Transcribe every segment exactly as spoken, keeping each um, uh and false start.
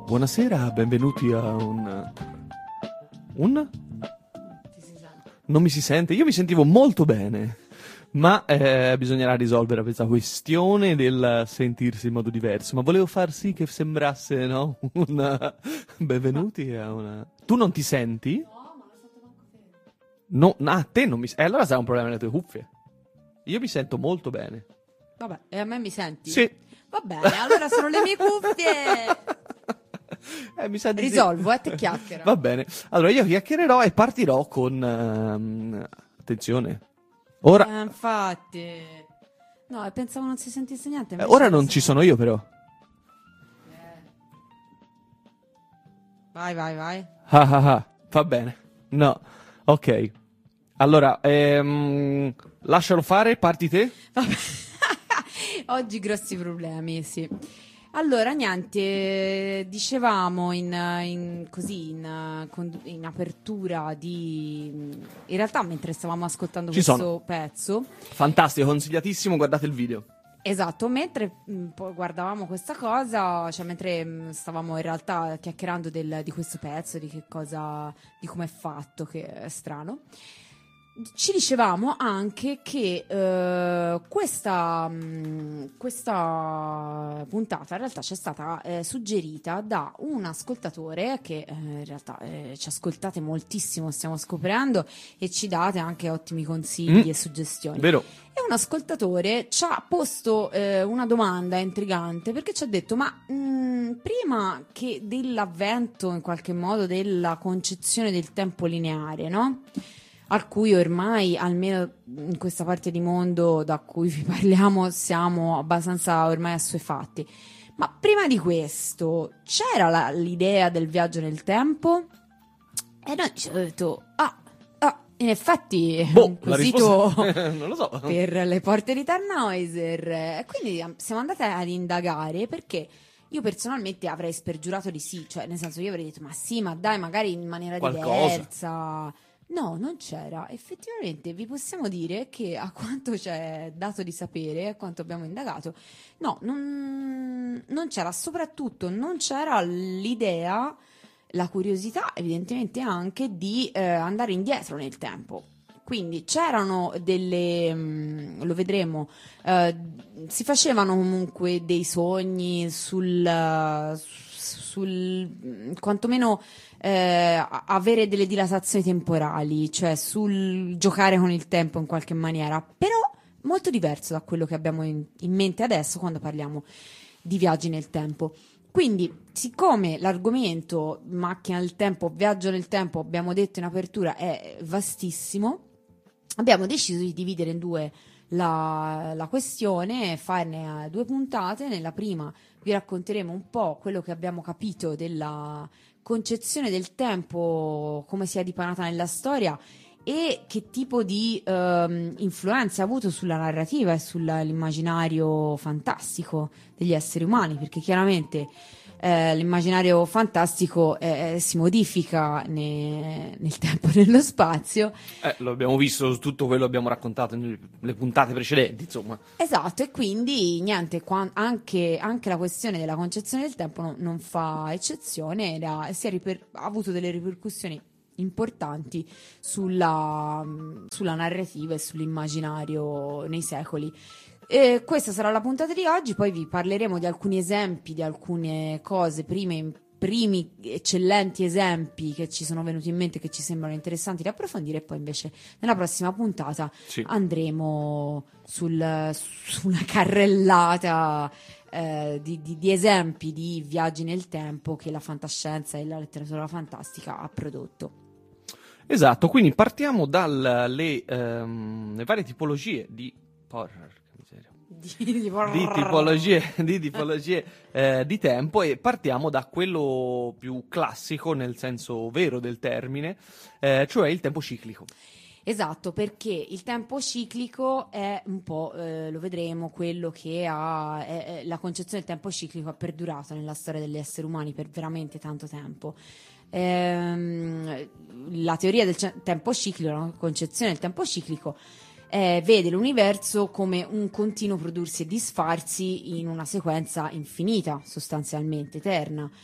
Buonasera, benvenuti a un... Un? Ti si sente? Non mi si sente? Io mi sentivo molto bene, ma eh, bisognerà risolvere questa questione del sentirsi in modo diverso. Ma volevo far sì che sembrasse, no? Un... Benvenuti a una... Tu non ti senti? No, ma lo sento manco fermo. No, a te non mi... Eh, allora sarà un problema nelle tue cuffie. Io mi sento molto bene. Vabbè, e a me mi senti? Sì. Va bene, allora sono le mie cuffie. Eh, mi sa di sì. Risolvo, eh, te chiacchiera. Va bene. Allora io chiacchiererò e partirò con... ehm, attenzione. Ora... Eh, infatti. No, e pensavo non si sentisse niente. eh, invece ora non adesso- ci sono io però. Eh. Vai, vai, vai. Ah ah ah, va bene. No, ok. Allora, ehm, lascialo fare, parti te. Vabbè. Oggi grossi problemi, sì. Allora, niente, dicevamo in, in- così in, con- in apertura di... In realtà mentre stavamo ascoltando Ci questo sono. pezzo, Fantastico, consigliatissimo, guardate il video. esatto, mentre mh, poi guardavamo questa cosa, cioè mentre mh, stavamo in realtà chiacchierando del- di questo pezzo, di che cosa, di come è fatto, che è strano, ci dicevamo anche che eh, questa, mh, questa puntata in realtà ci è stata eh, suggerita da un ascoltatore che eh, in realtà eh, ci ascoltate moltissimo, stiamo scoprendo, e ci date anche ottimi consigli Mm. e suggestioni. Vero? E un ascoltatore ci ha posto eh, una domanda intrigante, perché ci ha detto: ma mh, prima che dell'avvento in qualche modo della concezione del tempo lineare, no? Al cui ormai, almeno in questa parte di mondo da cui vi parliamo, siamo abbastanza ormai assuefatti. Ma prima di questo c'era la- l'idea del viaggio nel tempo? E noi ci abbiamo detto: ah, ah, in effetti è Boh, un la quesito risposta... non lo so. per le porte di Tannhäuser. E quindi am- siamo andate ad indagare, perché io personalmente avrei spergiurato di sì, cioè nel senso, io avrei detto: ma sì, ma dai, magari in maniera Qualcosa. diversa. No, non c'era. Effettivamente vi possiamo dire che, a quanto ci è dato di sapere, a quanto abbiamo indagato, no, non, non c'era. Soprattutto non c'era l'idea, la curiosità evidentemente anche di eh, andare indietro nel tempo. Quindi c'erano delle, mm, lo vedremo, eh, si facevano comunque dei sogni sul, eh, sul mm, quantomeno eh, a- avere delle dilatazioni temporali, cioè sul giocare con il tempo in qualche maniera, però molto diverso da quello che abbiamo in, in mente adesso quando parliamo di viaggi nel tempo. Quindi, siccome l'argomento macchina del tempo, viaggio nel tempo, abbiamo detto in apertura, è vastissimo, abbiamo deciso di dividere in due la, la questione e farne eh, due puntate. Nella prima vi racconteremo un po' quello che abbiamo capito della concezione del tempo, come sia dipanata nella storia e che tipo di ehm, influenza ha avuto sulla narrativa e sull'immaginario fantastico degli esseri umani, perché chiaramente eh, l'immaginario fantastico eh, si modifica ne- nel tempo e nello spazio. Eh, lo abbiamo visto su tutto quello che abbiamo raccontato nelle puntate precedenti, insomma. Esatto, e quindi niente, qua- anche, anche la questione della concezione del tempo non, non fa eccezione, era- si è riper- ha avuto delle ripercussioni importanti sulla, sulla narrativa e sull'immaginario nei secoli. E questa sarà la puntata di oggi, poi vi parleremo di alcuni esempi, di alcune cose, prime, primi eccellenti esempi che ci sono venuti in mente, che ci sembrano interessanti da approfondire, e poi invece nella prossima puntata Sì. andremo sul- sulla carrellata eh, di, di- di esempi di viaggi nel tempo che la fantascienza e la letteratura fantastica ha prodotto. Esatto, quindi partiamo dalle ehm, le varie tipologie di horror. Che miseria. Di, di- Di tipologie, di, tipologie eh, di tempo, e partiamo da quello più classico nel senso vero del termine, eh, cioè il tempo ciclico. Esatto, perché il tempo ciclico è un po', eh, lo vedremo, quello che ha, è- è- la concezione del tempo ciclico ha perdurato nella storia degli esseri umani per veramente tanto tempo. Ehm, la teoria del ce- tempo ciclico, la concezione del tempo ciclico eh, vede l'universo come un continuo prodursi e disfarsi in una sequenza infinita, sostanzialmente eterna.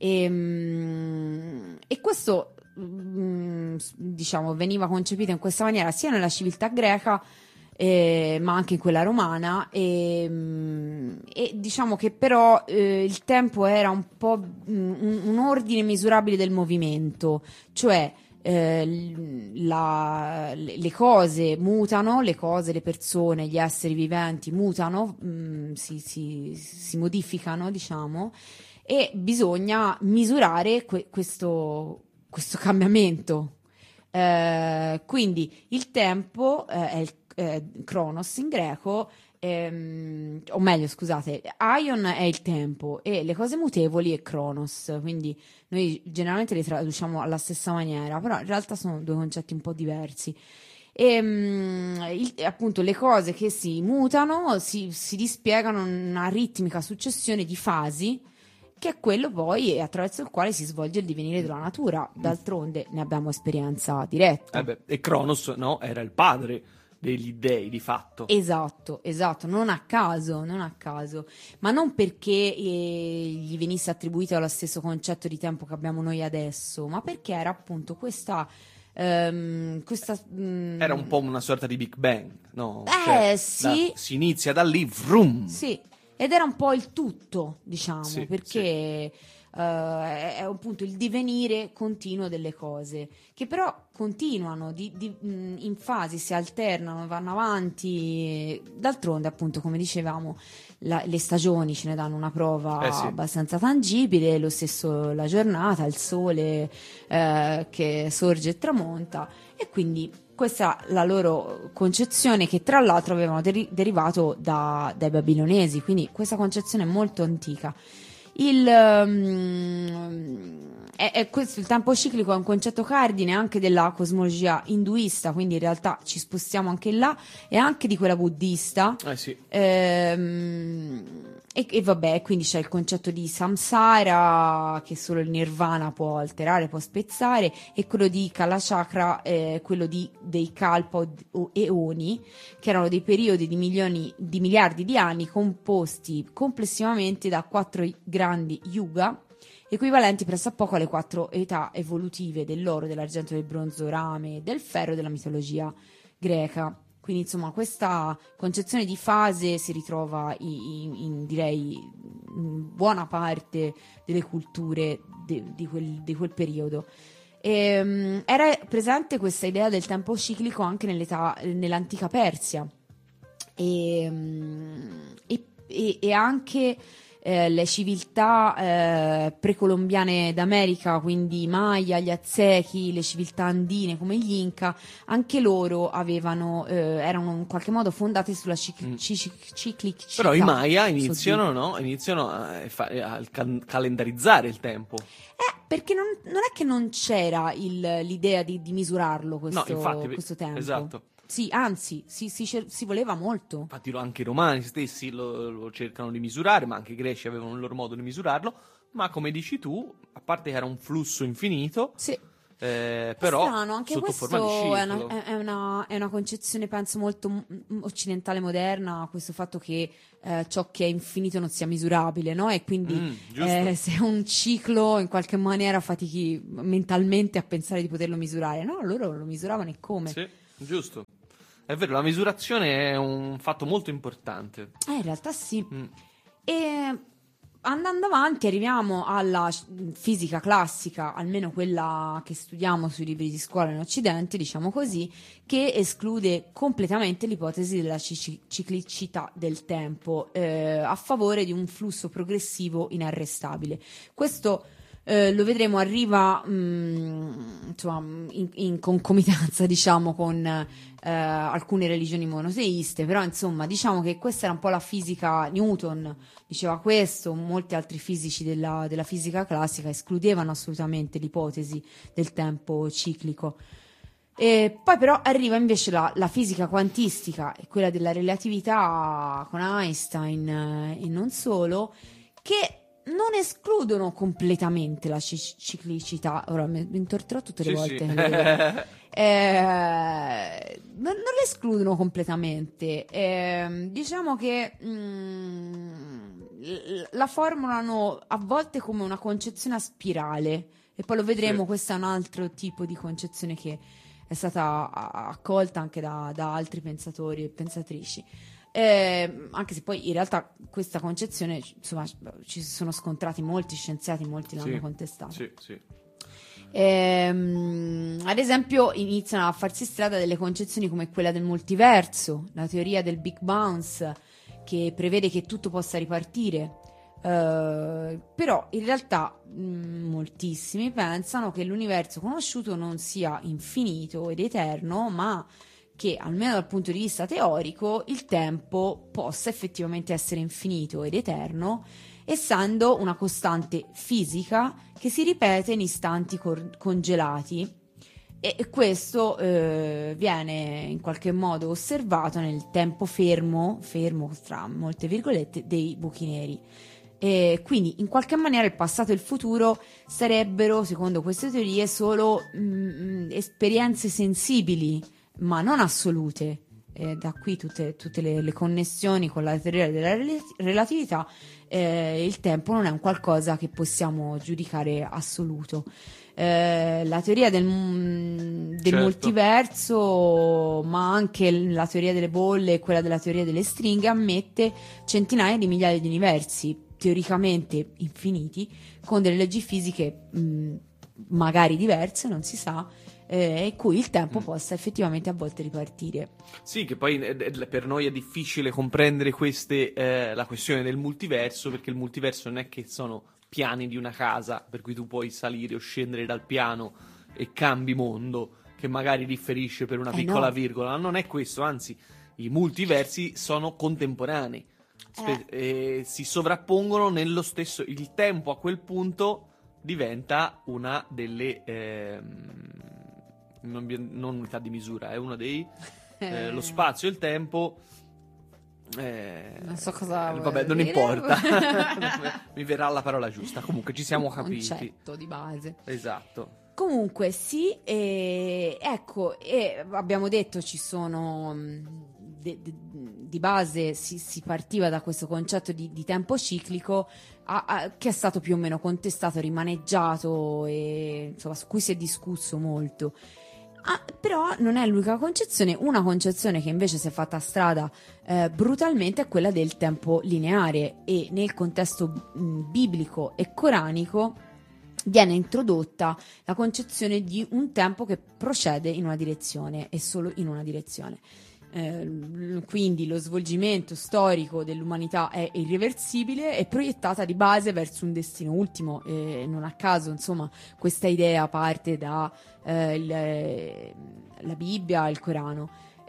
E, mm, e questo mm, diciamo veniva concepito in questa maniera sia nella civiltà greca, eh, ma anche in quella romana, e, mm, e diciamo che però eh, il tempo era un po' mm, un, un ordine misurabile del movimento, cioè eh, la, le cose mutano, le cose, le persone, gli esseri viventi mutano, mh, si, si, si modificano, diciamo, e bisogna misurare que- questo, questo cambiamento. Eh, quindi il tempo eh, è il eh, Chronos in greco, ehm, o meglio, scusate, Aion è il tempo e le cose mutevoli è Chronos, quindi noi generalmente le traduciamo alla stessa maniera, però in realtà sono due concetti un po' diversi. E mm, il- appunto le cose che si mutano si, si dispiegano in una ritmica successione di fasi, che è quello poi attraverso il quale si svolge il divenire della natura. D'altronde ne abbiamo esperienza diretta. Eh beh, e Cronos, no, era il padre degli dei di fatto. Esatto, esatto, non a caso, non a caso, ma non perché eh, gli venisse attribuito lo stesso concetto di tempo che abbiamo noi adesso, ma perché era appunto questa... ehm, questa mm, Era un po' una sorta di Big Bang, no? Eh, Cioè, sì. da- si inizia da lì, vroom. Sì, ed era un po' il tutto, diciamo, Sì, perché eh, è, è appunto il divenire continuo delle cose, che però continuano di- di- mh, in fasi, si alternano, vanno avanti. D'altronde, appunto, come dicevamo, la- le stagioni ce ne danno una prova Eh sì. abbastanza tangibile, lo stesso la giornata, il sole eh, che sorge e tramonta, e quindi questa è la loro concezione, che tra l'altro avevano deri- derivato da- dai babilonesi, quindi questa concezione è molto antica. Il, um, è, è questo, il tempo ciclico è un concetto cardine anche della cosmologia induista, quindi in realtà ci spostiamo anche là, e anche di quella buddista. Eh sì. Ehm, e, e vabbè, quindi c'è il concetto di samsara, che solo il nirvana può alterare, può spezzare, e quello di kalachakra, eh, quello di, dei kalpa o, o eoni, che erano dei periodi di milioni di miliardi di anni composti complessivamente da quattro grandi yuga, equivalenti pressappoco alle quattro età evolutive dell'oro, dell'argento, del bronzo, rame e del ferro della mitologia greca. Quindi insomma questa concezione di fase si ritrova in, in- in, direi in buona parte delle culture de- di, quel, di quel periodo. Ehm, era presente questa idea del tempo ciclico anche nell'età, nell'antica Persia, e, e- e- e anche eh, le civiltà eh, precolombiane d'America, quindi i Maya, gli Aztechi, le civiltà andine come gli Inca, anche loro avevano, eh, erano in qualche modo fondate sulla cic- Mm. cic- ciclicità. Però i Maya So iniziano, no? Iniziano a, fa- a cal- calendarizzare il tempo. Eh, perché non, non è che non c'era il- l'idea di, di misurarlo questo, No, infatti, questo tempo. esatto. Sì, anzi, si, si cer- si voleva molto. Infatti lo- anche i romani stessi lo, lo cercano di misurare, ma anche i greci avevano il loro modo di misurarlo. Ma come dici tu, a parte che era un flusso infinito, Sì. eh, però Strano, anche sotto questo forma di ciclo. è una, è, è una, è una concezione, penso, molto mm, occidentale moderna, questo fatto che eh, ciò che è infinito non sia misurabile, no? E quindi Mm, giusto. eh, se un ciclo in qualche maniera fatichi mentalmente a pensare di poterlo misurare, no? Loro lo misuravano e come? Sì, giusto. È vero, la misurazione è un fatto molto importante. Eh, in realtà sì. Mm. E andando avanti arriviamo alla sci- fisica classica, almeno quella che studiamo sui libri di scuola in Occidente, diciamo così, che esclude completamente l'ipotesi della cici- ciclicità del tempo, eh, a favore di un flusso progressivo inarrestabile. Questo eh, lo vedremo, arriva mh, insomma, in, in concomitanza, diciamo, con eh, alcune religioni monoteiste, però insomma diciamo che questa era un po' la fisica. Newton diceva questo, molti altri fisici della, della fisica classica escludevano assolutamente l'ipotesi del tempo ciclico. E poi però arriva invece la, la fisica quantistica e quella della relatività con Einstein, eh, e non solo, che non escludono completamente la ci- ciclicità. Ora mi, mi intorterò tutte le Sì, volte. sì. che lo dico. Eh, non, non le escludono completamente. Eh, diciamo che mm, l- la formulano a volte come una concezione a spirale, e poi lo vedremo, Sì. questo è un altro tipo di concezione che è stata a- accolta anche da, da altri pensatori e pensatrici. Eh, anche se poi in realtà questa concezione, insomma, ci sono scontrati molti scienziati, molti l'hanno Sì, contestata. sì, sì. Ehm, ad esempio iniziano a farsi strada delle concezioni come quella del multiverso, la teoria del Big Bounce, che prevede che tutto possa ripartire. Eh, però in realtà mh, moltissimi pensano che l'universo conosciuto non sia infinito ed eterno, ma che almeno dal punto di vista teorico il tempo possa effettivamente essere infinito ed eterno, essendo una costante fisica che si ripete in istanti cor- congelati. E e questo eh, viene in qualche modo osservato nel tempo fermo, fermo tra molte virgolette, dei buchi neri. E quindi in qualche maniera il passato e il futuro sarebbero, secondo queste teorie, solo mm, esperienze sensibili, ma non assolute. Eh, da qui tutte, tutte le, le connessioni con la teoria della rel- relatività. Eh, il tempo non è un qualcosa che possiamo giudicare assoluto. Eh, la teoria del, del Certo. multiverso, ma anche la teoria delle bolle e quella della teoria delle stringhe, ammette centinaia di migliaia di universi teoricamente infiniti, con delle leggi fisiche mh, magari diverse, non si sa, eh, in cui il tempo Mm. possa effettivamente a volte ripartire. Sì, che poi eh, eh, per noi è difficile comprendere queste, eh, la questione del multiverso, perché il multiverso non è che sono piani di una casa, per cui tu puoi salire o scendere dal piano e cambi mondo, che magari differisce per una Eh, piccola no. virgola. Non è questo, anzi, i multiversi sono contemporanei, Spe- eh, si sovrappongono nello stesso... Il tempo a quel punto diventa una delle... ehm, non, vi- non unità di misura, è uno dei... eh, lo spazio e il tempo... eh, Non so cosa eh, vuoi vabbè, non dire. importa. Mi verrà la parola giusta. Comunque ci siamo Un capiti. concetto di base. Esatto. Comunque sì, e, ecco, e abbiamo detto ci sono mh, de- de- di base si, si partiva da questo concetto di, di tempo ciclico a- a- che è stato più o meno contestato, rimaneggiato e insomma su cui si è discusso molto. Ah, però non è l'unica concezione. Una concezione che invece si è fatta strada eh, brutalmente è quella del tempo lineare, e nel contesto mh, biblico e coranico viene introdotta la concezione di un tempo che procede in una direzione e solo in una direzione. Eh, quindi lo svolgimento storico dell'umanità è irreversibile e proiettata di base verso un destino ultimo, e non a caso, insomma, questa idea parte da eh, il- la Bibbia, il Corano.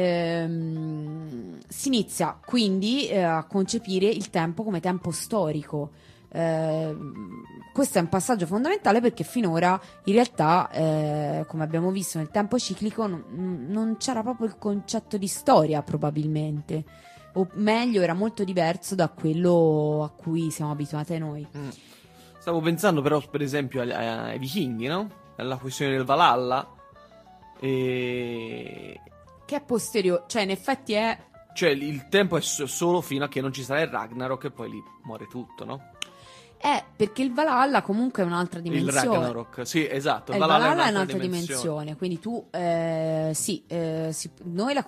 Ehm, si inizia quindi eh, a concepire il tempo come tempo storico. Eh, questo è un passaggio fondamentale perché finora in realtà, eh, come abbiamo visto nel tempo ciclico, non, non c'era proprio il concetto di storia, probabilmente, o meglio era molto diverso da quello a cui siamo abituati noi. Mm. Stavo pensando però per esempio ai, ai vichinghi, no? Alla questione del Valhalla. E... Che è posteriore, cioè in effetti è Cioè il tempo è so- solo fino a che non ci sarà il Ragnarok e poi lì muore tutto, no? è perché il Valhalla comunque è un'altra Il dimensione. Ragnarok, sì, esatto. Eh, Il Valhalla è un'altra dimensione, quindi tu eh, sì, eh, si- noi la